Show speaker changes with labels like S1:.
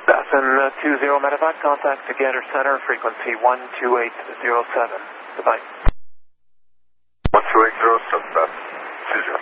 S1: Bassin 20 Medevac, contact the Gator Center, frequency 12807. Goodbye.